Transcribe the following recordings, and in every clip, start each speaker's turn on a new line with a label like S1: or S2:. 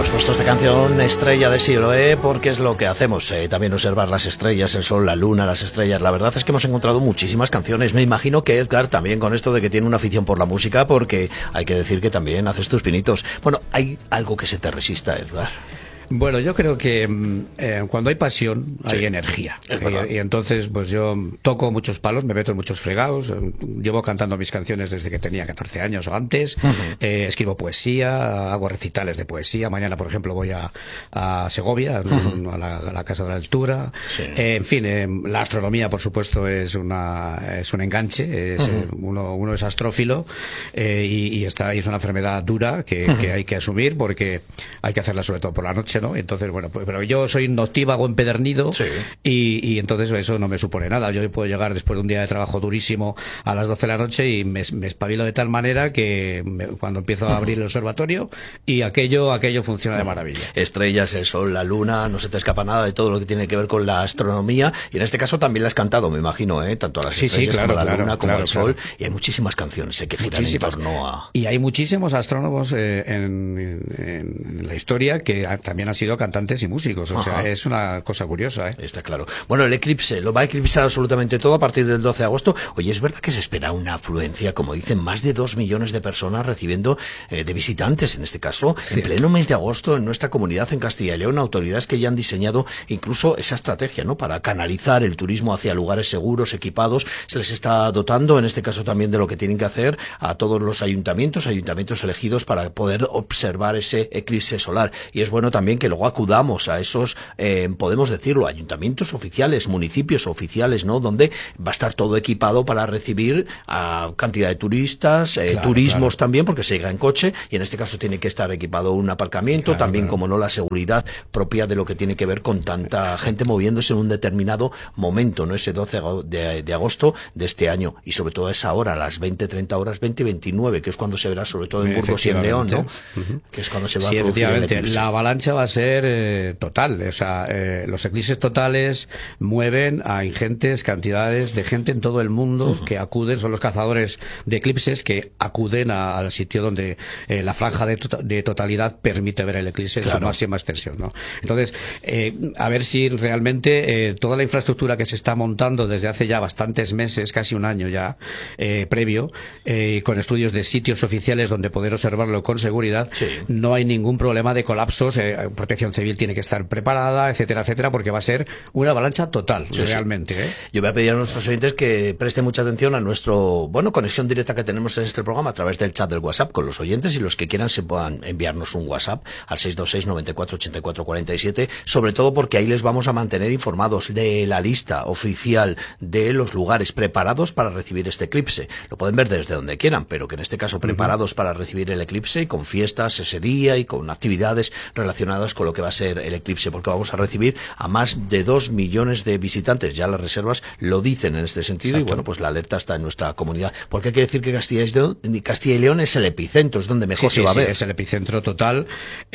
S1: Hemos puesto esta canción Estrella de Siloé porque es lo que hacemos, también observar las estrellas, el sol, la luna, las estrellas. La verdad es que hemos encontrado muchísimas canciones. Me imagino que Edgar también, con esto de que tiene una afición por la música, porque hay que decir que también haces tus pinitos. Bueno, ¿hay algo que se te resista, Edgar?
S2: Bueno, yo creo que cuando hay pasión hay energía. Y entonces, pues yo toco muchos palos, me meto en muchos fregados. Llevo cantando mis canciones desde que tenía 14 años o antes. Escribo poesía, hago recitales de poesía. Mañana, por ejemplo, voy a Segovia, a la Casa de la Altura.
S1: Sí.
S2: En fin, la astronomía, por supuesto, es un enganche. Uno es astrófilo y es una enfermedad dura que hay que asumir porque hay que hacerla sobre todo por la noche, ¿no? Entonces, bueno, pero yo soy noctívago empedernido.
S1: Sí.
S2: y entonces eso no me supone nada. Yo puedo llegar después de un día de trabajo durísimo a las 12 de la noche y me espabilo de tal manera que cuando empiezo a abrir el observatorio y aquello funciona de maravilla.
S1: Estrellas, el sol, la luna, no se te escapa nada de todo lo que tiene que ver con la astronomía, y en este caso también la has cantado, me imagino, tanto a las estrellas como a la luna como al sol, y hay muchísimas canciones que giran en torno a...
S2: Y hay muchísimos astrónomos en la historia que también han sido cantantes y músicos, o sea, es una cosa curiosa,
S1: Está claro. Bueno, el eclipse lo va a eclipsar absolutamente todo a partir del 12 de agosto. Oye, es verdad que se espera una afluencia, como dicen, más de 2 millones de personas recibiendo de visitantes, en este caso, en pleno mes de agosto, en nuestra comunidad en Castilla y León, autoridades que ya han diseñado incluso esa estrategia, ¿no?, para canalizar el turismo hacia lugares seguros, equipados. Se les está dotando, en este caso también, de lo que tienen que hacer a todos los ayuntamientos elegidos para poder observar ese eclipse solar. Y es bueno también que luego acudamos a esos, podemos decirlo, ayuntamientos oficiales, municipios oficiales, ¿no?, donde va a estar todo equipado para recibir a cantidad de turistas, turismos también, porque se llega en coche, y en este caso tiene que estar equipado un aparcamiento, también, como no, la seguridad propia de lo que tiene que ver con tanta gente moviéndose en un determinado momento, ¿no?, ese 12 de agosto de este año, y sobre todo a esa hora, a las 20:30 horas, 20:29, que es cuando se verá sobre todo en Burgos y en León, ¿no?, que es cuando se va a producir el eclipse.
S2: La avalancha va a ser total, o sea, los eclipses totales mueven a ingentes cantidades de gente en todo el mundo que acuden, son los cazadores de eclipses que acuden al sitio donde la franja de totalidad permite ver el eclipse en su máxima extensión, ¿no? Entonces, a ver si realmente toda la infraestructura que se está montando desde hace ya bastantes meses, casi un año ya, previo, con estudios de sitios oficiales donde poder observarlo con seguridad, no hay ningún problema de colapsos. Protección Civil tiene que estar preparada, etcétera, etcétera, porque va a ser una avalancha total, realmente.
S1: Yo voy a pedir a nuestros oyentes que presten mucha atención a nuestro, conexión directa que tenemos en este programa a través del chat del WhatsApp con los oyentes, y los que quieran se puedan enviarnos un WhatsApp al 626 94 84 47, sobre todo porque ahí les vamos a mantener informados de la lista oficial de los lugares preparados para recibir este eclipse. Lo pueden ver desde donde quieran, pero que en este caso preparados para recibir el eclipse, y con fiestas ese día y con actividades relacionadas con lo que va a ser el eclipse, porque vamos a recibir a más de 2 millones de visitantes. Ya las reservas lo dicen en este sentido. Exacto. Y bueno, pues la alerta está en nuestra comunidad, porque hay que decir que Castilla y León es el epicentro, es donde mejor se va a ver.
S2: Es el epicentro total,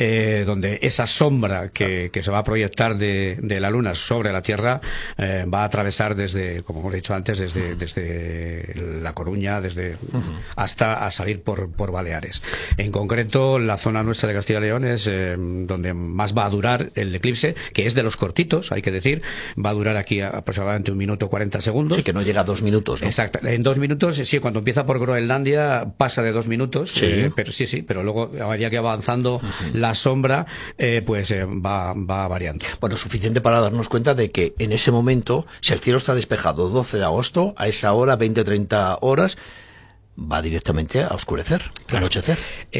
S2: donde esa sombra que se va a proyectar de la luna sobre la Tierra va a atravesar desde, como hemos dicho antes, desde La Coruña, hasta a salir por Baleares. En concreto, la zona nuestra de Castilla y León es donde más va a durar el eclipse, que es de los cortitos, hay que decir. Va a durar aquí aproximadamente 1 minuto 40 segundos.
S1: Sí, que no llega a 2 minutos, ¿no?
S2: Exacto. En 2 minutos, sí, cuando empieza por Groenlandia pasa de 2 minutos, pero luego, a medida que va avanzando la sombra, va variando.
S1: Bueno, suficiente para darnos cuenta de que en ese momento, si el cielo está despejado 12 de agosto, a esa hora, 20:30 horas, va directamente a oscurecer, a anochecer.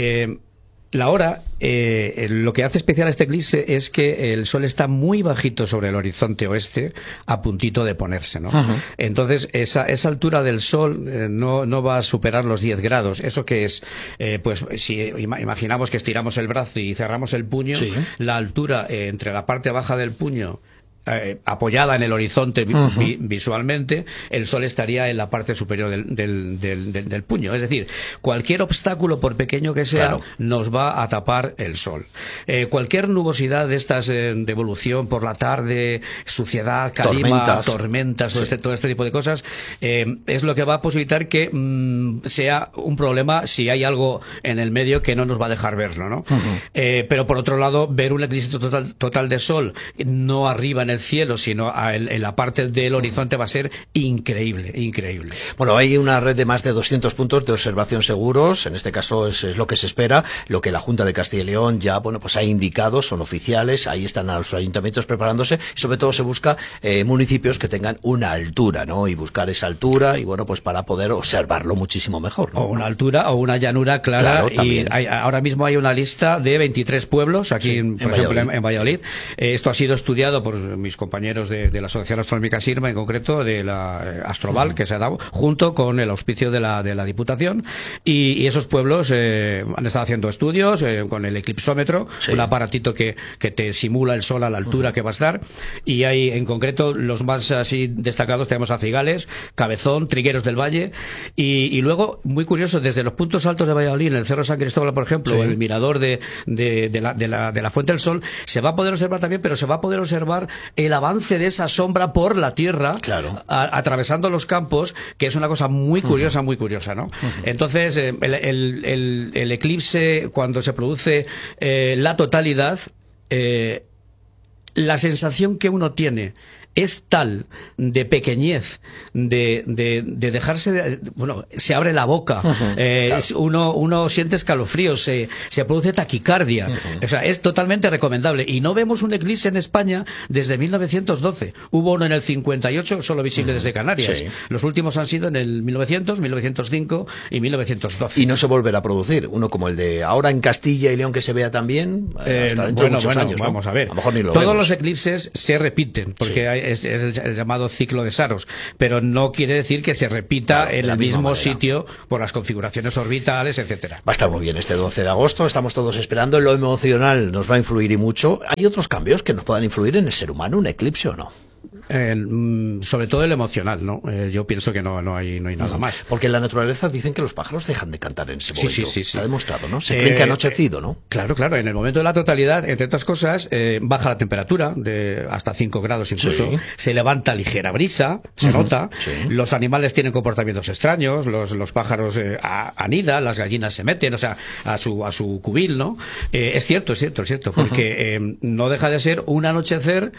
S2: La hora, lo que hace especial a este eclipse es que el sol está muy bajito sobre el horizonte oeste, a puntito de ponerse, ¿no? Entonces, esa altura del sol no va a superar los 10 grados. ¿Eso que es? Pues si imaginamos que estiramos el brazo y cerramos el puño, la altura entre la parte baja del puño apoyada en el horizonte visualmente, el sol estaría en la parte superior del puño. Es decir, cualquier obstáculo, por pequeño que sea, nos va a tapar el sol. Cualquier nubosidad de estas de evolución por la tarde, suciedad, calima, tormentas, todo este tipo de cosas, es lo que va a posibilitar que sea un problema si hay algo en el medio que no nos va a dejar verlo, ¿no? Pero por otro lado, ver un eclipse total de sol, no arriba en el cielo, sino en la parte del horizonte, va a ser increíble, increíble.
S1: Bueno, hay una red de más de 200 puntos de observación seguros. En este caso es lo que se espera, lo que la Junta de Castilla y León ya, bueno, pues ha indicado, son oficiales, ahí están los ayuntamientos preparándose, y sobre todo se busca municipios que tengan una altura, ¿no? Y buscar esa altura, y bueno, pues para poder observarlo muchísimo mejor, ¿no?
S2: O una altura o una llanura clara. Y ahora mismo hay una lista de 23 pueblos aquí, por ejemplo, en Valladolid. Esto ha sido estudiado por mis compañeros de la Asociación Astronómica SIRMA, en concreto de la Astroval, que se ha dado junto con el auspicio de la Diputación, y esos pueblos han estado haciendo estudios con el eclipsómetro, un aparatito que te simula el sol a la altura que va a estar, y hay en concreto los más así destacados. Tenemos a Cigales, Cabezón, Trigueros del Valle, y luego, muy curioso, desde los puntos altos de Valladolid, en el Cerro San Cristóbal, por ejemplo, el mirador de la Fuente del Sol, se va a poder observar también, pero se va a poder observar el avance de esa sombra por la Tierra, atravesando los campos, que es una cosa muy curiosa, ¿no? Entonces, el eclipse, cuando se produce la totalidad, la sensación que uno tiene es tal de pequeñez, de dejarse, bueno, se abre la boca, uno siente escalofríos, se produce taquicardia, o sea, es totalmente recomendable. Y no vemos un eclipse en España desde 1912, hubo uno en el 58, solo visible desde Canarias, los últimos han sido en el 1900, 1905 y 1912.
S1: Y no se volverá a producir uno como el de ahora en Castilla y León, que se vea también hasta dentro de muchos años, ¿no?
S2: Vamos a ver,
S1: a lo mejor ni lo
S2: todos
S1: vemos.
S2: Los eclipses se repiten, porque es el llamado ciclo de Saros, pero no quiere decir que se repita en el mismo sitio por las configuraciones orbitales, etcétera.
S1: Va a estar muy bien este 12 de agosto, estamos todos esperando. Lo emocional nos va a influir y mucho. ¿Hay otros cambios que nos puedan influir en el ser humano, un eclipse o no?
S2: Sobre todo el emocional, ¿no? Yo pienso que no hay nada más.
S1: Porque en la naturaleza dicen que los pájaros dejan de cantar en ese momento.
S2: Sí.
S1: Se ha demostrado, ¿no? Se creen que ha anochecido, ¿no?
S2: Claro. En el momento de la totalidad, entre otras cosas, baja la temperatura de hasta 5 grados incluso. Se levanta ligera brisa, se nota. Los animales tienen comportamientos extraños. Los pájaros anidan, las gallinas se meten, o sea, a su cubil, ¿no? Es cierto, porque no deja de ser un anochecer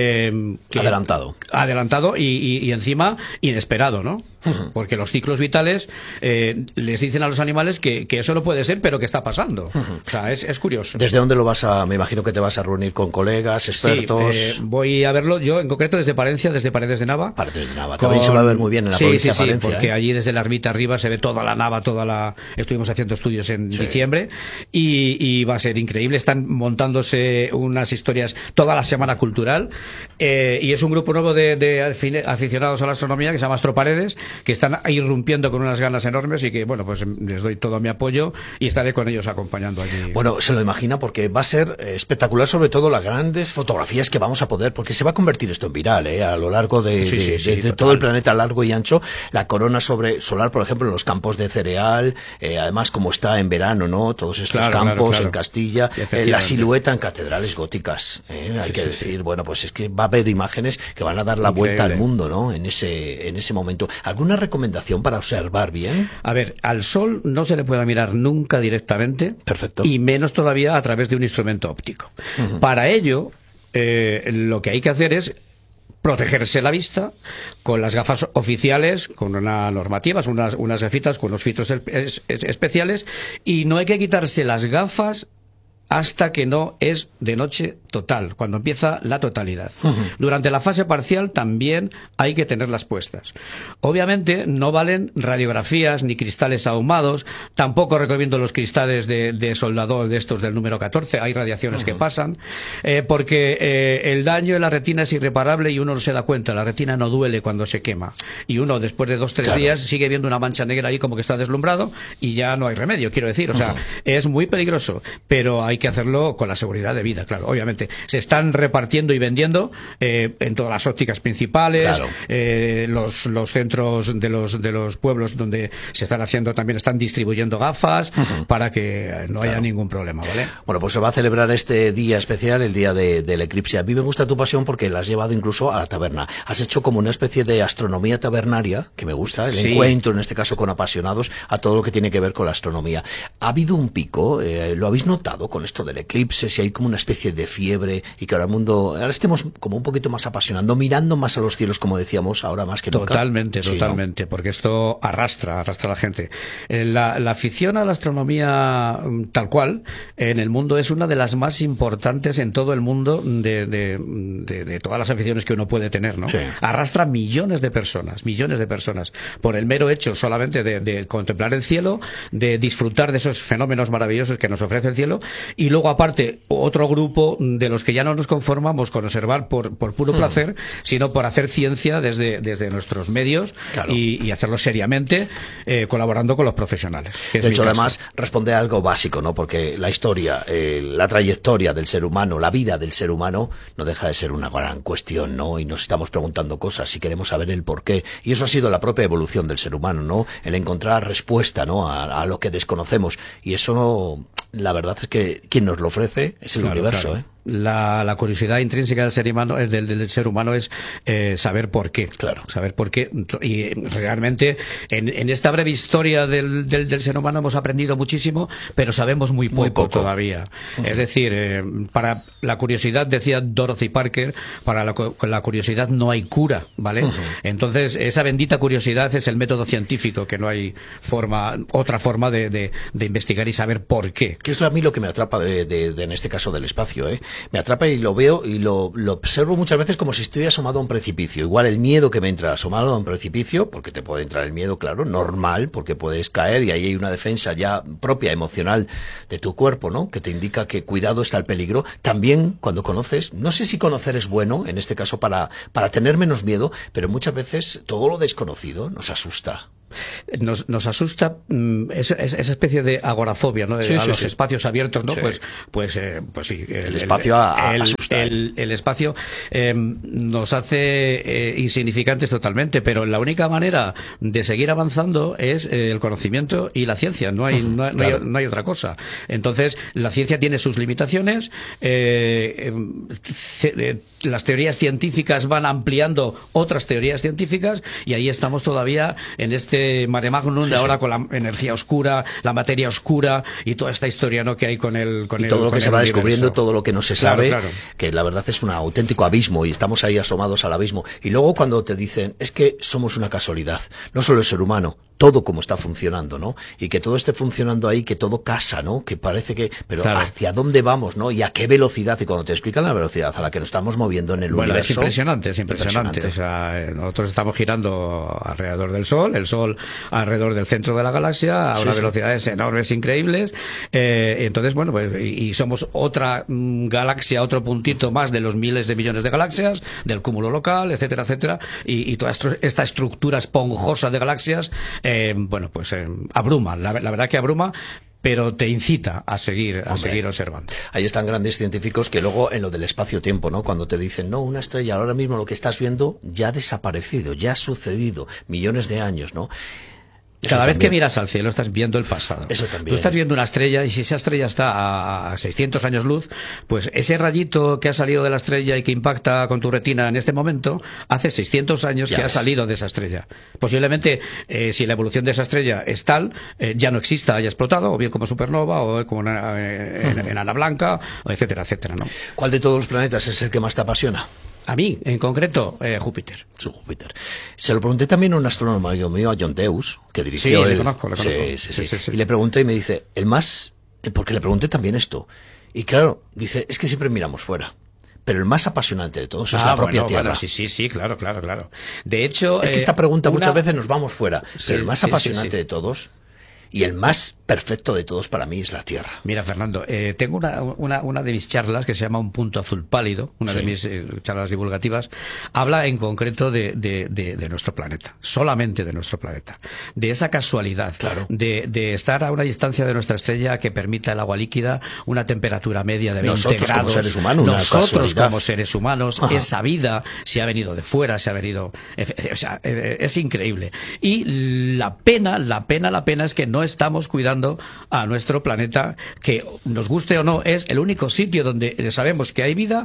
S2: adelantado y encima inesperado, ¿no? Porque los ciclos vitales les dicen a los animales que eso no puede ser, pero que está pasando. O sea, es curioso.
S1: ¿Desde dónde lo vas a...? Me imagino que te vas a reunir con colegas, expertos.
S2: Sí, voy a verlo yo, en concreto, desde Palencia, desde Paredes de Nava.
S1: Paredes de Nava, también se va a ver muy bien en la provincia de Palencia.
S2: Porque allí desde la ermita arriba se ve toda la Nava, estuvimos haciendo estudios en diciembre, y va a ser increíble. Están montándose unas historias toda la semana cultural, y es un grupo nuevo de aficionados a la astronomía que se llama Astroparedes, que están irrumpiendo con unas ganas enormes, y que, bueno, pues les doy todo mi apoyo y estaré con ellos acompañando allí.
S1: Bueno, se lo imagina, porque va a ser espectacular, sobre todo las grandes fotografías que vamos a poder, porque se va a convertir esto en viral, a lo largo de todo el planeta largo y ancho. La corona solar, por ejemplo, en los campos de cereal, además como está en verano, ¿no? Todos estos campos en Castilla, la silueta en catedrales góticas, hay que decir, bueno, pues es que va a haber imágenes que van a dar la vuelta al mundo, ¿no? En ese momento. ¿Alguna recomendación para observar bien?
S2: A ver, al sol no se le puede mirar nunca directamente.
S1: Perfecto.
S2: Y menos todavía a través de un instrumento óptico. Para ello, lo que hay que hacer es protegerse la vista con las gafas oficiales, con una normativa, unas gafitas con unos filtros especiales, y no hay que quitarse las gafas hasta que no es de noche total, cuando empieza la totalidad. Durante la fase parcial también hay que tenerlas puestas. Obviamente no valen radiografías ni cristales ahumados, tampoco recomiendo los cristales de soldador de estos del número 14, hay radiaciones que pasan, porque el daño en la retina es irreparable y uno no se da cuenta, la retina no duele cuando se quema, y uno después de 2-3 días sigue viendo una mancha negra ahí como que está deslumbrado y ya no hay remedio, quiero decir, o sea, es muy peligroso, pero hay que hacerlo con la seguridad debida, claro, obviamente. efectivamente. Se están repartiendo y vendiendo en todas las ópticas principales,
S1: claro.
S2: Los centros de los pueblos donde se están haciendo también están distribuyendo gafas para que no haya ningún problema, ¿vale?
S1: Bueno, pues se va a celebrar este día especial, el día del eclipse. A mí me gusta tu pasión porque la has llevado incluso a la taberna. Has hecho como una especie de astronomía tabernaria, que me gusta, el encuentro, en este caso con apasionados, a todo lo que tiene que ver con la astronomía. ¿Ha habido un pico? ¿Lo habéis notado con esto del eclipse? Si hay como una especie de fiebre y que ahora estemos como un poquito más apasionando, mirando más a los cielos, como decíamos, ahora más que nunca.
S2: Totalmente,
S1: Sí,
S2: totalmente, ¿no? Porque esto arrastra a la gente. La afición a la astronomía tal cual en el mundo es una de las más importantes en todo el mundo de todas las aficiones que uno puede tener, ¿no?
S1: Sí.
S2: Arrastra millones de personas, por el mero hecho solamente de contemplar el cielo, de disfrutar de esos fenómenos maravillosos que nos ofrece el cielo, y luego aparte otro grupo de los que ya no nos conformamos con observar por puro placer, sino por hacer ciencia desde nuestros medios, claro, y hacerlo seriamente, colaborando con los profesionales.
S1: De hecho, además, responde a algo básico, ¿no? Porque la historia, la trayectoria del ser humano, la vida del ser humano, no deja de ser una gran cuestión, ¿no? Y nos estamos preguntando cosas y queremos saber el porqué. Y eso ha sido la propia evolución del ser humano, ¿no? El encontrar respuesta, ¿no? A lo que desconocemos. Y eso, la verdad es que quien nos lo ofrece es el universo,
S2: claro.
S1: ¿eh?
S2: La curiosidad intrínseca del ser humano es saber por qué.
S1: Claro.
S2: Saber por qué. Y realmente en esta breve historia del ser humano hemos aprendido muchísimo, pero sabemos muy poco todavía. Es decir, para la curiosidad, decía Dorothy Parker, para la curiosidad no hay cura, ¿vale? Entonces, esa bendita curiosidad es el método científico, que no hay otra forma de investigar y saber por qué.
S1: Que es a mí lo que me atrapa en este caso del espacio, ¿eh? Me atrapa y lo veo y lo observo muchas veces como si estoy asomado a un precipicio. Igual el miedo que me entra asomado a un precipicio, porque te puede entrar el miedo, claro, normal, porque puedes caer y ahí hay una defensa ya propia, emocional de tu cuerpo, ¿no? Que te indica que cuidado, está el peligro. También cuando conoces, no sé si conocer es bueno, en este caso para tener menos miedo, pero muchas veces todo lo desconocido nos asusta.
S2: Nos asusta esa especie de agorafobia, ¿no?
S1: Sí,
S2: los espacios abiertos, ¿no?
S1: Sí.
S2: Pues sí.
S1: El espacio asusta.
S2: El espacio nos hace insignificantes totalmente, pero la única manera de seguir avanzando es el conocimiento y la ciencia. No hay otra cosa. Entonces, la ciencia tiene sus limitaciones. Las teorías científicas van ampliando otras teorías científicas y ahí estamos todavía en este mare magnum de ahora con la energía oscura, la materia oscura y toda esta historia, ¿no?, que hay con
S1: todo lo que se va descubriendo, todo lo que no se sabe,
S2: claro.
S1: Que la verdad es un auténtico abismo y estamos ahí asomados al abismo. Y luego cuando te dicen, es que somos una casualidad, no solo el ser humano, todo como está funcionando, ¿no? Y que todo esté funcionando ahí, que todo casa, ¿no? Que parece que... Pero claro, ¿hacia dónde vamos, no? ¿Y a qué velocidad? Y cuando te explican la velocidad a la que nos estamos moviendo en el universo...
S2: Es impresionante. O sea, nosotros estamos girando alrededor del Sol, el Sol alrededor del centro de la galaxia, a unas velocidades enormes, increíbles. Entonces, bueno, pues, y somos otra galaxia, otro puntito más de los miles de millones de galaxias, del cúmulo local, etcétera, etcétera. Y toda esta estructura esponjosa de galaxias... abruma, la verdad que abruma, pero te incita a seguir observando.
S1: Ahí están grandes científicos que luego en lo del espacio-tiempo, ¿no? Cuando te dicen, no, una estrella, ahora mismo lo que estás viendo ya ha desaparecido, ya ha sucedido, millones de años, ¿no?
S2: Cada vez que miras al cielo estás viendo el pasado.
S1: Eso también.
S2: Tú estás viendo una estrella y si esa estrella está a 600 años luz, pues ese rayito que ha salido de la estrella y que impacta con tu retina en este momento, hace 600 años que ha salido de esa estrella. Posiblemente, si la evolución de esa estrella es tal, ya no exista, haya explotado, o bien como supernova, o como enana blanca, etcétera, etcétera, ¿no?
S1: ¿Cuál de todos los planetas es el que más te apasiona?
S2: A mí, en concreto, Júpiter.
S1: Sí, Júpiter. Se lo pregunté también a un astrónomo mío, a John Deus, que dirigió...
S2: Sí, le conozco.
S1: Sí. Y le pregunté y me dice, porque le pregunté también esto. Y claro, dice, es que siempre miramos fuera. Pero el más apasionante de todos es la propia Tierra.
S2: Sí, claro. De hecho...
S1: Es que esta pregunta muchas veces nos vamos fuera. Pero el más apasionante de todos... Y el más perfecto de todos para mí es la Tierra.
S2: Mira, Fernando, tengo una de mis charlas que se llama Un punto azul pálido, una de mis charlas divulgativas, habla en concreto de nuestro planeta, solamente de nuestro planeta, de esa casualidad, de estar a una distancia de nuestra estrella que permita el agua líquida, una temperatura media de 20
S1: nosotros
S2: grados.
S1: Como seres humanos,
S2: nosotros como seres humanos, esa vida se ha venido de fuera, se ha venido, o sea, es increíble. Y la pena es que no estamos cuidando a nuestro planeta, que nos guste o no, es el único sitio donde sabemos que hay vida,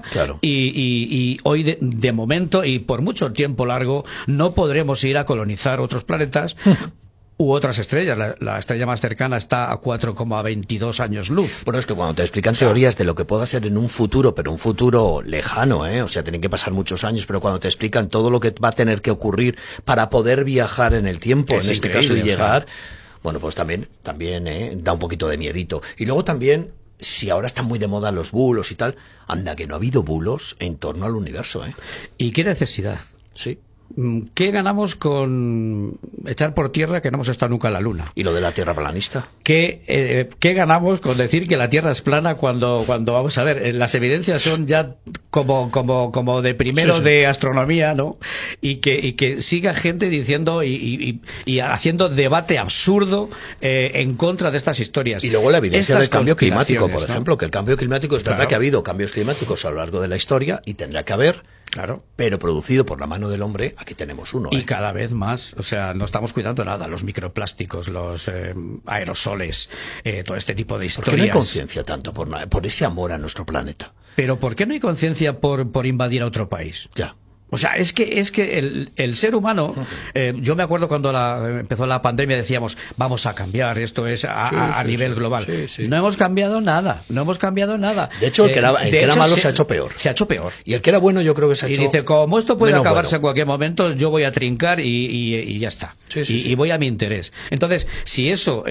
S2: y hoy de momento y por mucho tiempo largo no podremos ir a colonizar otros planetas u otras estrellas. La estrella más cercana está a 4,22 años luz.
S1: Bueno, es que cuando te explican teorías de lo que pueda ser en un futuro, pero un futuro lejano, o sea, tienen que pasar muchos años, pero cuando te explican todo lo que va a tener que ocurrir para poder viajar en el tiempo, en este caso, y llegar, bueno, pues también da un poquito de miedito. Y luego también, si ahora están muy de moda los bulos y tal, anda que no ha habido bulos en torno al universo,
S2: ¿Y qué necesidad?
S1: Sí.
S2: ¿Qué ganamos con echar por tierra que no hemos estado nunca en la Luna?
S1: ¿Y lo de la Tierra planista?
S2: ¿Qué ganamos con decir que la Tierra es plana cuando vamos a ver, las evidencias son ya como de primero de astronomía, ¿no? Y que siga gente diciendo y haciendo debate absurdo en contra de estas historias.
S1: Y luego la evidencia del cambio climático, por ejemplo, que el cambio climático es verdad que ha habido cambios climáticos a lo largo de la historia y tendrá que haber. Pero producido por la mano del hombre, aquí tenemos uno.
S2: Y cada vez más, o sea, no estamos cuidando nada, los microplásticos, los aerosoles, todo este tipo de historias.
S1: ¿Por qué no hay conciencia tanto por ese amor a nuestro planeta?
S2: Pero ¿por qué no hay conciencia por invadir a otro país?
S1: Ya.
S2: O sea, es que el ser humano, yo me acuerdo cuando empezó la pandemia decíamos, vamos a cambiar, esto es a nivel global. No hemos cambiado nada,
S1: De hecho, el que era malo se ha hecho peor.
S2: Se ha hecho peor.
S1: Y el que era bueno yo creo que se ha hecho...
S2: Y dice, como esto puede acabarse en cualquier momento, yo voy a trincar y ya está. Y voy a mi interés. Entonces, si eso...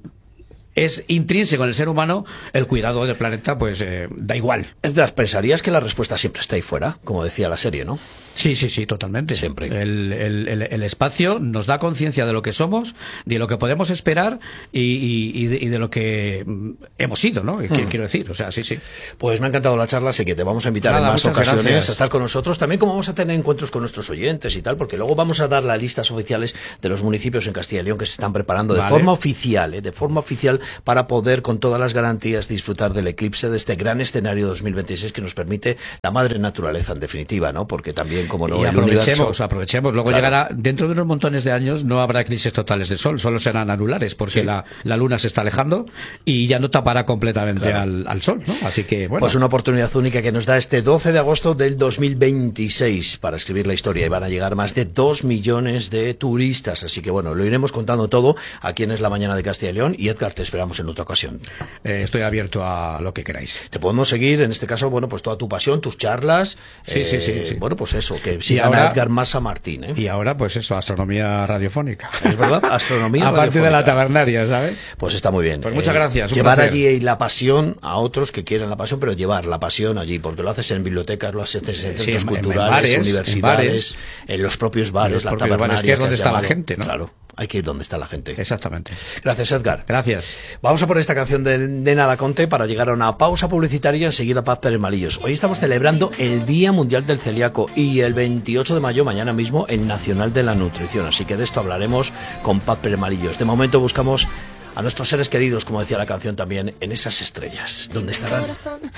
S2: es intrínseco en el ser humano, el cuidado del planeta, pues da igual.
S1: Pensarías que la respuesta siempre está ahí fuera, como decía la serie, ¿no?
S2: Sí, totalmente.
S1: Siempre.
S2: El espacio nos da conciencia de lo que somos, de lo que podemos esperar y de lo que hemos sido, ¿no? Quiero decir, o sea, sí.
S1: Pues me ha encantado la charla, así que te vamos a invitar en más ocasiones a estar con nosotros. También como vamos a tener encuentros con nuestros oyentes y tal, porque luego vamos a dar las listas oficiales de los municipios en Castilla y León que se están preparando de forma oficial, para poder con todas las garantías disfrutar del eclipse, de este gran escenario 2026 que nos permite la madre naturaleza en definitiva, ¿no? Porque también como no,
S2: y aprovechemos. Luego llegará, dentro de unos montones de años no habrá eclipses totales de sol, solo serán anulares, porque la luna se está alejando y ya no tapará completamente al sol, ¿no? Así que, bueno.
S1: Pues una oportunidad única que nos da este 12 de agosto del 2026 para escribir la historia, y van a llegar más de 2 millones de turistas, así que bueno, lo iremos contando todo aquí en Es la Mañana de Castilla y León, y Edgar, te esperamos en otra ocasión.
S2: Estoy abierto a lo que queráis.
S1: Te podemos seguir, en este caso, bueno, pues toda tu pasión, tus charlas.
S2: Sí.
S1: Bueno, pues eso, que sigan a Edgar Masa Martín.
S2: Y ahora, pues eso, astronomía radiofónica.
S1: Es verdad, astronomía
S2: aparte de la tabernaria, ¿sabes?
S1: Pues está muy bien.
S2: Pues muchas gracias.
S1: Llevar allí la pasión a otros que quieran la pasión, pero llevar la pasión allí, porque lo haces en bibliotecas, lo haces en centros culturales, universidades, en los propios bares, la tabernaria.
S2: Que es donde está la gente, ¿no?
S1: Claro. Hay que ir donde está la gente.
S2: Exactamente.
S1: Gracias, Edgar.
S2: Gracias.
S1: Vamos a poner esta canción de Nada Conte para llegar a una pausa publicitaria y enseguida Paz Pérez Malillos. Hoy estamos celebrando el Día Mundial del Celíaco y el 28 de mayo, mañana mismo, el Nacional de la Nutrición. Así que de esto hablaremos con Paz Pérez Malillos. De momento buscamos a nuestros seres queridos, como decía la canción también, en esas estrellas. ¿Dónde estarán?